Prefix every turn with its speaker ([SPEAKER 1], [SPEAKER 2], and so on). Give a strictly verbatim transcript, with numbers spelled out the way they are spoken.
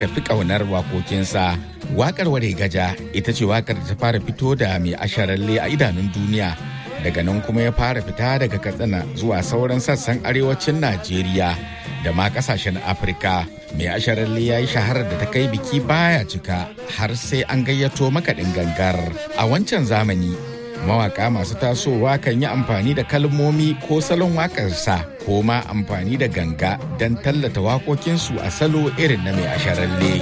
[SPEAKER 1] tafi ƙaunar waƙoƙinsa. Waƙar Ware Gaja ita ce waƙar da ta fara fito da mai asharalle a idanun duniya. Daga nan kuma ya fara fita daga Katsina zuwa sauran sassan arewacin Najeriya da ma ƙasashen Afirka. Mai asharalle ya yi shaharar da ta kai biki baya cika har sai an gayyato makaɗin gangar. A wancan zamani, mawaka masu tasowa kan yi amfani da kalmomi ko salon waƙarsa ko ma amfani da ganga don tallata waƙoƙinsu a salo irin na mai asharalle.